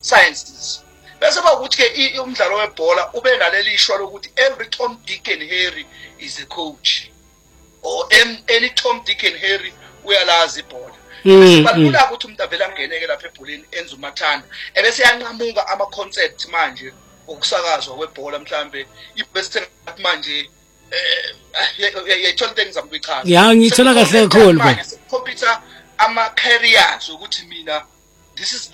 sciences. Bese bakuthi ke umdlalo webhola ube naleli ishwa lokuthi every Tom, Dick and Harry is a coach, or any Tom, Dick and Harry uyalazi ibhola. Sibalula ukuthi umuntu avela ngeneke lapha ebholeni enza umathanda ebese yanqamuka ama concept manje okusakazwa kwebhola mhlambe ibese manje yayithola into engizambichaza. Ya ngithola kahle kakhulu baba. Computer ama careers ukuthi mina this is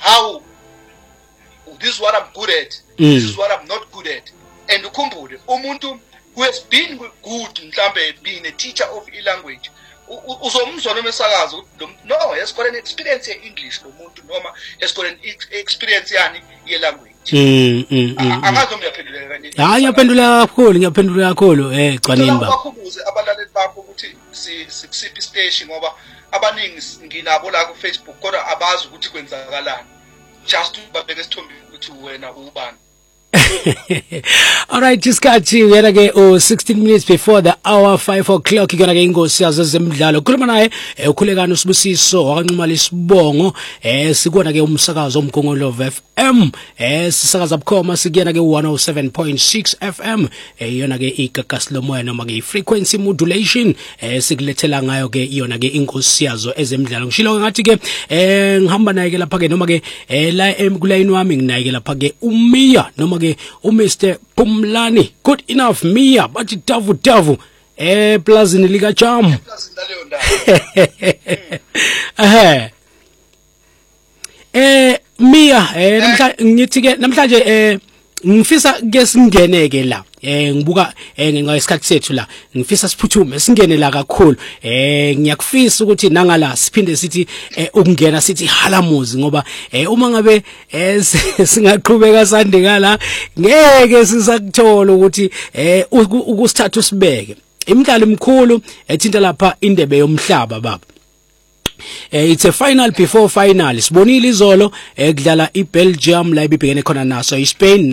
what I'm good at, this is what I'm not good at. And ukhumbule umuntu who has been good mhlambe being a teacher of language uzomuzwa noma esakaza no yesikole an experience ye English lomuntu noma yesikole an experience yani ye language. Akazo ngiyaphendula kanye. Hayi ngiyaphendula kakhulu Cwanini baba. Bakhubuze abalaleli bakho ukuthi sikusiphi station ngoba abaningi nginabo la ku Facebook kodwa abazi ukuthi kwenzakalani. Just babeke isithombe ukuthi wena ubani. All right, isikhathi wena ke 16 minutes before the hour 5 o'clock igona ke ingosi yazo zemidlalo khuluma naye ukhulekana usibusiso wakanqumala isibongo sikona ke umsakazo omgongolo FM sisakaza bukhoma sikuyena ke 107.6 FM iyona ke igagasi lomoya noma ke frequency modulation sikulethela ngayo ke iyona ke ingosi yazo ezemidlalo ngishilo ngathi ke ngihamba naye ke lapha ke noma ke la kulayini wami nginaye ke lapha ke uMia noma ke Mr. Pumlani. Good enough Mia bathi davu plazini lika Cham. Mia ngithi ke namhlanje ngifisa ke singeneke la ngibuka ngenxa yesikhathi sethu la ngifisa siphuthume singene la kakhulu ngiyakufisa ukuthi nangala siphinde sithi ukungena sithi halamuzi ngoba uma ngabe singaqhubeka sandekala ngeke sisakuthola ukuthi ukusithatha usibeke imidlalo emkhulu ethinta lapha indebe yomhlaba baba. It's a final before final. Sibonile izolo kudlala iBelgium la ibibhekene khona naso iSpain.